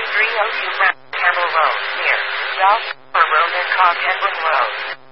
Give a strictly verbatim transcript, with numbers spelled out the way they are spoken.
three oh two Mount Camel Road, near Ralph Road and Cog Hedwin Road.